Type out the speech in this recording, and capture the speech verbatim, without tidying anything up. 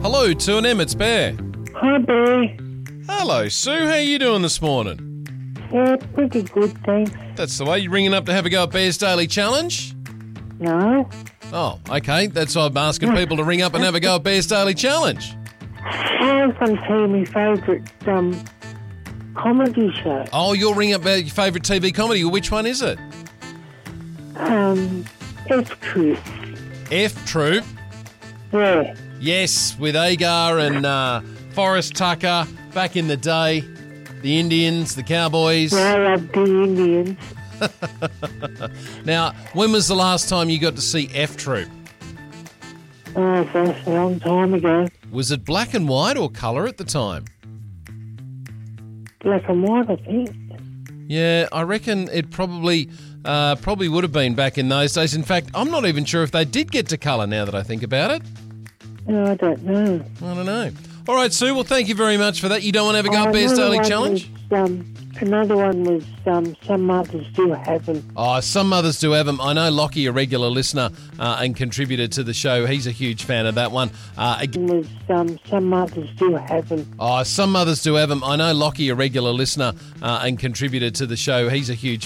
Hello, two and M, it's Bear. Hi, Barry. Hello, Sue. How you doing this morning? Yeah, pretty good, thanks. That's the way. You ringing up to have a go at Bear's Daily Challenge? No? Oh, okay. That's why I'm asking people to ring up and have a go at Bear's Daily Challenge. I was going to tell you my favourite um, comedy show. Oh, you'll ring up about your favourite T V comedy. Which one is it? Um, F-Troop. F-Troop? Yeah. Yes, with Agar and uh, Forrest Tucker back in the day. The Indians, the Cowboys. I love the Indians. Now, when was the last time you got to see F-Troop? Oh, that's a long time ago. Was it black and white or colour at the time? Black and white, I think. Yeah, I reckon it probably uh, probably would have been back in those days. In fact, I'm not even sure if they did get to colour now that I think about it. No, I don't know. I don't know. All right, Sue, well, thank you very much for that. You don't want to have a go Oh, at Bear's another Daily one Challenge? Was, um, another one was um, Some Mothers Do Have Them. Oh, some mothers do have them. I know Lockie, a regular listener uh, and contributor to the show, he's a huge fan of that one. Uh, ag- Was um, Some Mothers Do Have Them. oh, some mothers do have them. I know Lockie, a regular listener uh, and contributor to the show, he's a huge